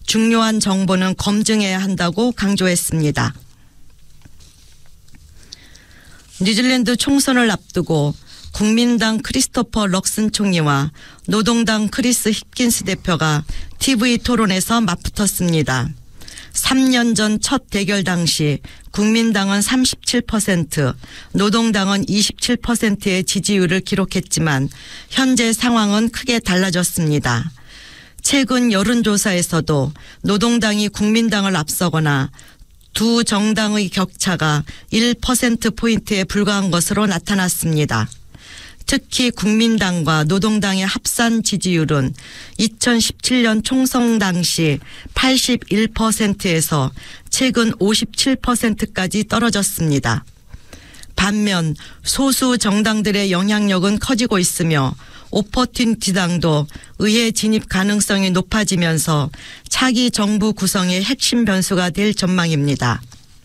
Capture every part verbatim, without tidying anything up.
중요한 정보는 검증해야 한다고 강조했습니다. 뉴질랜드 총선을 앞두고 국민당 크리스토퍼 럭슨 총리와 노동당 크리스 힙킨스 대표가 티비 토론에서 맞붙었습니다. 삼 년 전 첫 대결 당시 국민당은 삼십칠 퍼센트, 노동당은 이십칠 퍼센트의 지지율을 기록했지만 현재 상황은 크게 달라졌습니다. 최근 여론조사에서도 노동당이 국민당을 앞서거나 두 정당의 격차가 일 퍼센트포인트에 불과한 것으로 나타났습니다. 특히 국민당과 노동당의 합산 지지율은 이천십칠 년 총선 당시 팔십일 퍼센트에서 최근 오십칠 퍼센트까지 떨어졌습니다. 반면 소수 정당들의 영향력은 커지고 있으며 오퍼튜니티당도 의회 진입 가능성이 높아지면서 차기 정부 구성의 핵심 변수가 될 전망입니다.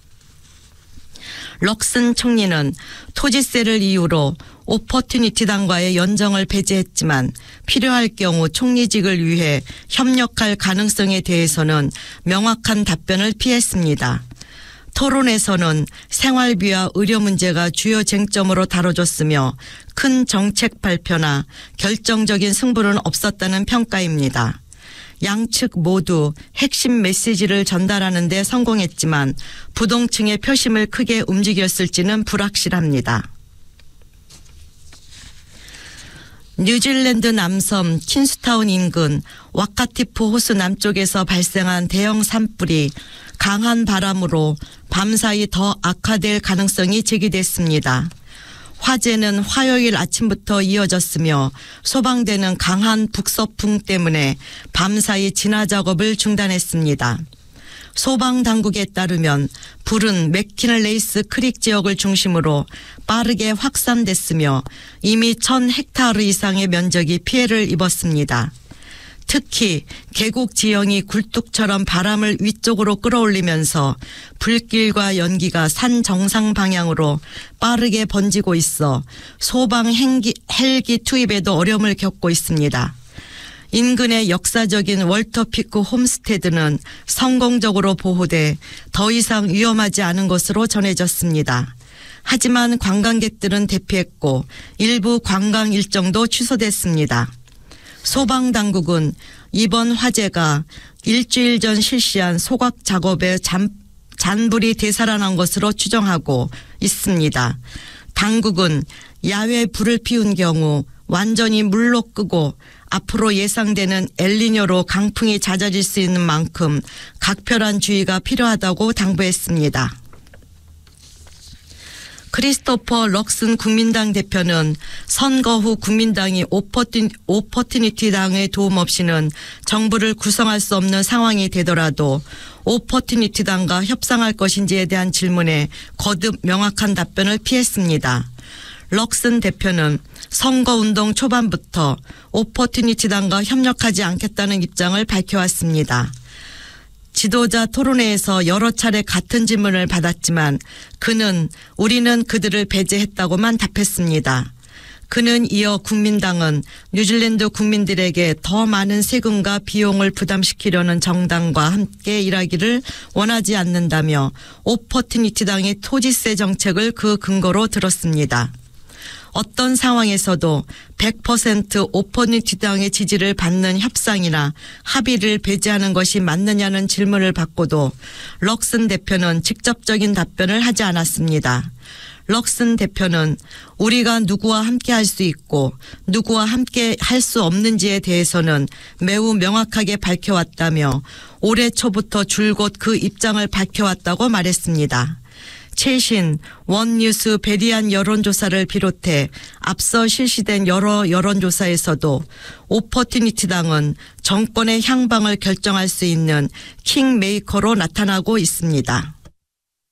럭슨 총리는 토지세를 이유로 오퍼튜니티당과의 연정을 배제했지만 필요할 경우 총리직을 위해 협력할 가능성에 대해서는 명확한 답변을 피했습니다. 토론에서는 생활비와 의료 문제가 주요 쟁점으로 다뤄졌으며 큰 정책 발표나 결정적인 승부는 없었다는 평가입니다. 양측 모두 핵심 메시지를 전달하는 데 성공했지만 부동층의 표심을 크게 움직였을지는 불확실합니다. 뉴질랜드 남섬 킨스타운 인근 와카티프 호수 남쪽에서 발생한 대형 산불이 강한 바람으로 밤사이 더 악화될 가능성이 제기됐습니다. 화재는 화요일 아침부터 이어졌으며 소방대는 강한 북서풍 때문에 밤사이 진화 작업을 중단했습니다. 소방당국에 따르면 불은 맥키널레이스 크릭 지역을 중심으로 빠르게 확산됐으며 이미 천 헥타르 이상의 면적이 피해를 입었습니다. 특히 계곡 지형이 굴뚝처럼 바람을 위쪽으로 끌어올리면서 불길과 연기가 산 정상 방향으로 빠르게 번지고 있어 소방 헬기, 헬기 투입에도 어려움을 겪고 있습니다. 인근의 역사적인 월터피크 홈스테드는 성공적으로 보호돼 더 이상 위험하지 않은 것으로 전해졌습니다. 하지만 관광객들은 대피했고 일부 관광 일정도 취소됐습니다. 소방당국은 이번 화재가 일주일 전 실시한 소각 작업에 잔, 잔불이 되살아난 것으로 추정하고 있습니다. 당국은 야외 불을 피운 경우 완전히 물로 끄고 앞으로 예상되는 엘니뇨로 강풍이 잦아질 수 있는 만큼 각별한 주의가 필요하다고 당부했습니다. 크리스토퍼 럭슨 국민당 대표는 선거 후 국민당이 오퍼튜, 오퍼튜니티당의 도움 없이는 정부를 구성할 수 없는 상황이 되더라도 오퍼튜니티당과 협상할 것인지에 대한 질문에 거듭 명확한 답변을 피했습니다. 럭슨 대표는 선거운동 초반부터 오퍼튜니티당과 협력하지 않겠다는 입장을 밝혀왔습니다. 지도자 토론회에서 여러 차례 같은 질문을 받았지만 그는 우리는 그들을 배제했다고만 답했습니다. 그는 이어 국민당은 뉴질랜드 국민들에게 더 많은 세금과 비용을 부담시키려는 정당과 함께 일하기를 원하지 않는다며 오퍼튜니티당의 토지세 정책을 그 근거로 들었습니다. 어떤 상황에서도 백 퍼센트 오퍼튜니티당의 지지를 받는 협상이나 합의를 배제하는 것이 맞느냐는 질문을 받고도 럭슨 대표는 직접적인 답변을 하지 않았습니다. 럭슨 대표는 우리가 누구와 함께 할 수 있고 누구와 함께 할 수 없는지에 대해서는 매우 명확하게 밝혀왔다며 올해 초부터 줄곧 그 입장을 밝혀왔다고 말했습니다. 최신 원뉴스 베리안 여론조사를 비롯해 앞서 실시된 여러 여론조사에서도 오퍼튜니티당은 정권의 향방을 결정할 수 있는 킹메이커로 나타나고 있습니다.